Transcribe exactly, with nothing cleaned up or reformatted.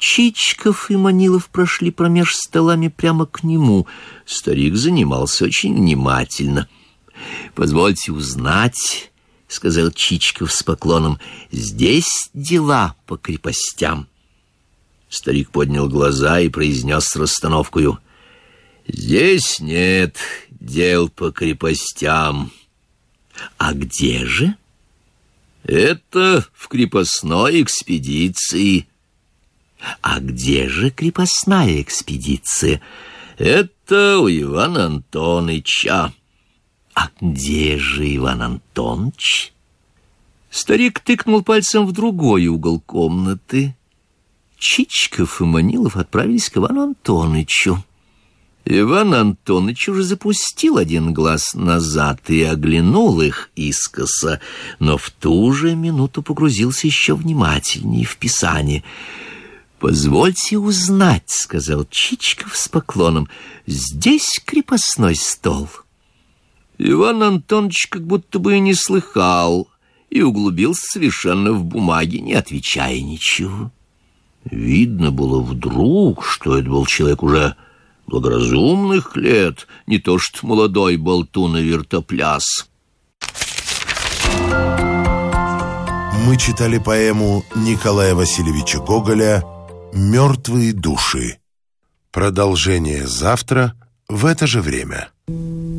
Чичиков и Манилов прошли промеж столами прямо к нему. Старик занимался очень внимательно. «Позвольте узнать, — сказал Чичиков с поклоном, — здесь дела по крепостям». Старик поднял глаза и произнес с расстановкою: «Здесь нет дел по крепостям». «А где же?» «Это в крепостной экспедиции». «А где же крепостная экспедиция?» «Это у Ивана Антоныча». «А где же Иван Антоныч?» Старик тыкнул пальцем в другой угол комнаты. Чичиков и Манилов отправились к Ивану Антонычу. Иван Антоныч уже запустил один глаз назад и оглянул их искоса, но в ту же минуту погрузился еще внимательнее в писание. «Позвольте узнать, — сказал Чичиков с поклоном, — здесь крепостной стол». Иван Антоныч как будто бы и не слыхал и углубился совершенно в бумаги, не отвечая ничего. Видно было вдруг, что это был человек уже благоразумных лет, не то что молодой болтун и вертопляс. Мы читали поэму Николая Васильевича Гоголя «Мертвые души». Продолжение завтра в это же время.